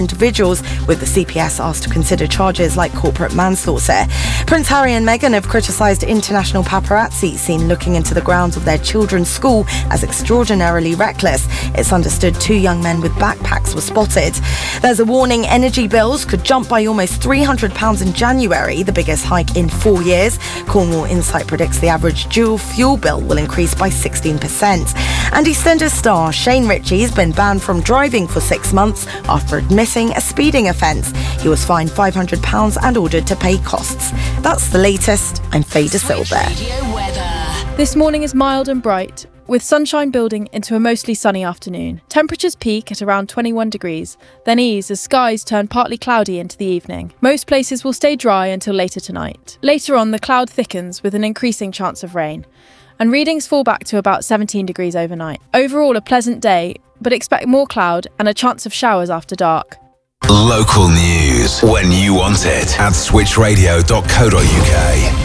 individuals, with the CPS asked to consider charges like corporate manslaughter. Prince Harry and Meghan have criticised international paparazzi seen looking into the grounds of their children's school as extraordinarily reckless. It's understood 2 young men with backpacks were spotted. There's a warning energy bills could jump by almost £300 in January, the biggest hike in 4 years. Cornwall Insight predicts the average dual fuel bill will increase by 16%. And EastEnders star Shane Ritchie's been banned from driving for 6 months after admitting a speeding offence. He was fined £500 and ordered to pay costs. That's the latest. I'm Faye De Silva. This morning is mild and bright, with sunshine building into a mostly sunny afternoon. Temperatures peak at around 21 degrees, then ease as skies turn partly cloudy into the evening. Most places will stay dry until later tonight. Later on, the cloud thickens with an increasing chance of rain, and readings fall back to about 17 degrees overnight. Overall, a pleasant day, but expect more cloud and a chance of showers after dark. Local news when you want it at switchradio.co.uk.